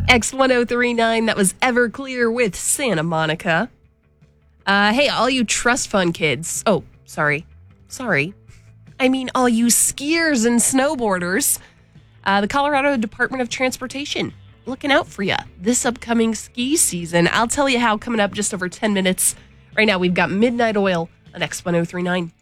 X1039, that was Everclear with Santa Monica. Hey, all you trust fund kids. Oh, sorry. I mean, all you skiers and snowboarders. The Colorado Department of Transportation looking out for you this upcoming ski season. I'll tell you how coming up just over 10 minutes. Right now, we've got Midnight Oil on X1039.